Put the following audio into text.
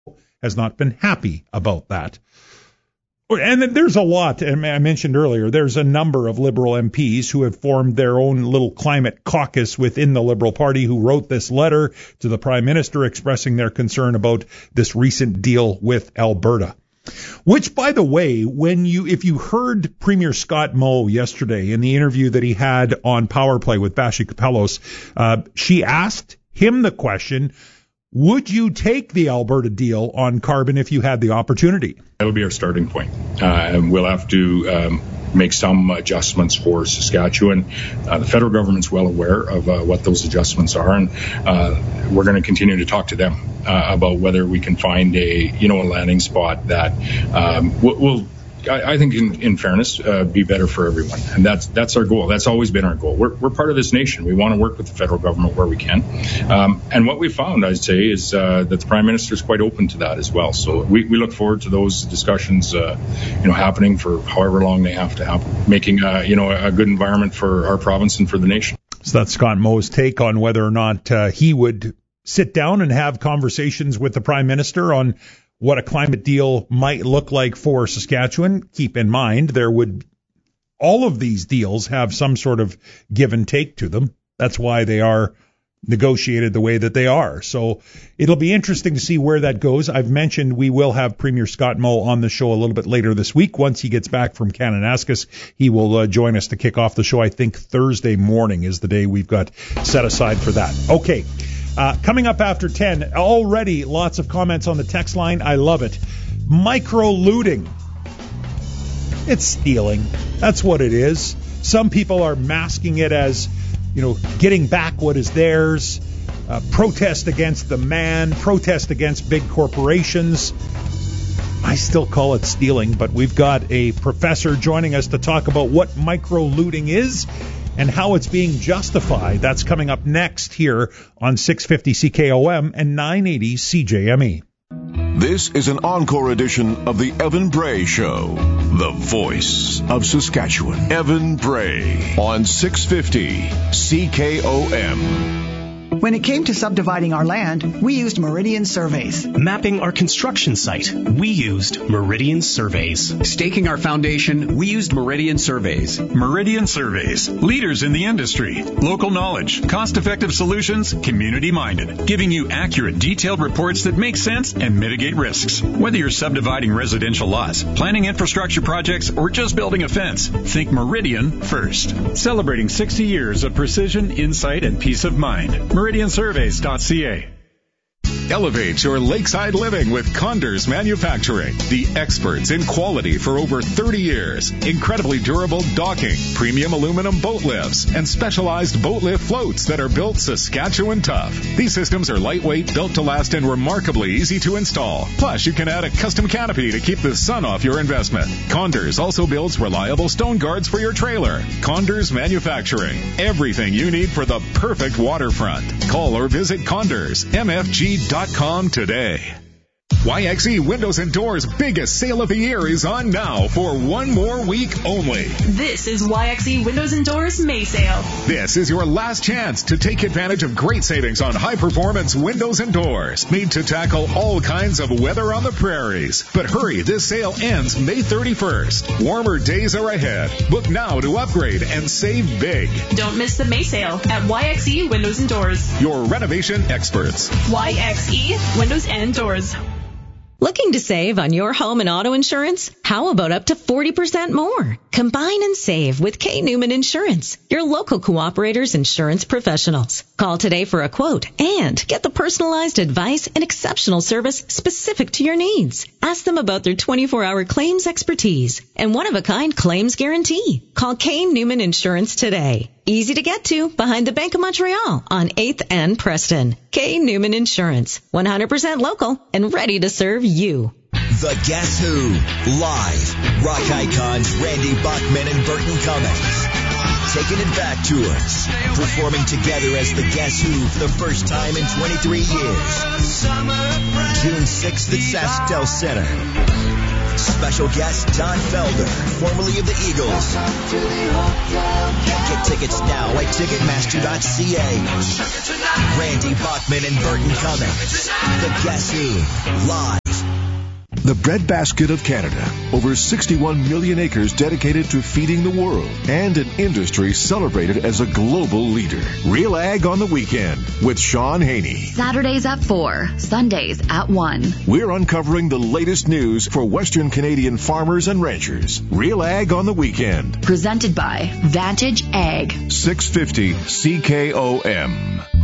has not been happy about that. And there's a lot, and I mentioned earlier, there's a number of Liberal MPs who have formed their own little climate caucus within the Liberal Party who wrote this letter to the Prime Minister expressing their concern about this recent deal with Alberta. Which, by the way, if you heard Premier Scott Moe yesterday in the interview that he had on Power Play with Bashi Kapelos, she asked him the question, would you take the Alberta deal on carbon if you had the opportunity? That'll be our starting point. We'll have to make some adjustments for Saskatchewan. The federal government's well aware of what those adjustments are, and we're going to continue to talk to them about whether we can find a landing spot that will, I think, in fairness, be better for everyone. And that's our goal. That's always been our goal. We're part of this nation. We want to work with the federal government where we can. And what we found, I'd say, is that the Prime Minister is quite open to that as well. So we look forward to those discussions, happening for however long they have to happen, making a good environment for our province and for the nation. So that's Scott Moe's take on whether or not he would sit down and have conversations with the Prime Minister on what a climate deal might look like for Saskatchewan. Keep in mind, all of these deals have some sort of give and take to them. That's why they are negotiated the way that they are. So it'll be interesting to see where that goes. I've mentioned we will have Premier Scott Moe on the show a little bit later this week. Once he gets back from Kananaskis, he will join us to kick off the show. I think Thursday morning is the day we've got set aside for that. Okay. Coming up after 10, already lots of comments on the text line. I love it. Micro-looting. It's stealing. That's what it is. Some people are masking it as, getting back what is theirs, protest against the man, protest against big corporations. I still call it stealing, but we've got a professor joining us to talk about what micro-looting is and how it's being justified. That's coming up next here on 650 CKOM and 980 CJME. This is an encore edition of the Evan Bray Show, the voice of Saskatchewan. Evan Bray on 650 CKOM. When it came to subdividing our land, we used Meridian Surveys. Mapping our construction site, we used Meridian Surveys. Staking our foundation, we used Meridian Surveys. Meridian Surveys, leaders in the industry. Local knowledge, cost-effective solutions, community-minded, giving you accurate, detailed reports that make sense and mitigate risks. Whether you're subdividing residential lots, planning infrastructure projects, or just building a fence, think Meridian first. Celebrating 60 years of precision, insight, and peace of mind. MeridianSurveys.ca. Elevate your lakeside living with Condors Manufacturing, the experts in quality for over 30 years. Incredibly durable docking, premium aluminum boat lifts, and specialized boat lift floats that are built Saskatchewan tough. These systems are lightweight, built to last, and remarkably easy to install. Plus, you can add a custom canopy to keep the sun off your investment. Condors also builds reliable stone guards for your trailer. Condors Manufacturing, everything you need for the perfect waterfront. Call or visit CondorsMFG.com today. YXE Windows and Doors' biggest sale of the year is on now for one more week only. This is YXE Windows and Doors May Sale. This is your last chance to take advantage of great savings on high-performance windows and doors, made to tackle all kinds of weather on the prairies. But hurry, this sale ends May 31st. Warmer days are ahead. Book now to upgrade and save big. Don't miss the May Sale at YXE Windows and Doors. Your renovation experts. YXE Windows and Doors. Looking to save on your home and auto insurance? How about up to 40% more? Combine and save with K. Newman Insurance, your local cooperator's insurance professionals. Call today for a quote and get the personalized advice and exceptional service specific to your needs. Ask them about their 24-hour claims expertise and one-of-a-kind claims guarantee. Call K. Newman Insurance today. Easy to get to behind the Bank of Montreal on 8th and Preston. K. Newman Insurance, 100% local and ready to serve you. The Guess Who, live. Rock icons Randy Bachman and Burton Cummings. Taking it back tours. Performing together as the Guess Who for the first time in 23 years. June 6th at SaskTel Center. Special guest Don Felder, formerly of the Eagles. Get tickets now at Ticketmaster.ca. Randy Bachman and Burton Cummings. The Guess Who, live. The breadbasket of Canada. Over 61 million acres dedicated to feeding the world. And an industry celebrated as a global leader. Real Ag on the Weekend with Sean Haney. Saturdays at 4, Sundays at 1. We're uncovering the latest news for Western Canadian farmers and ranchers. Real Ag on the Weekend. Presented by Vantage Ag. 650 CKOM.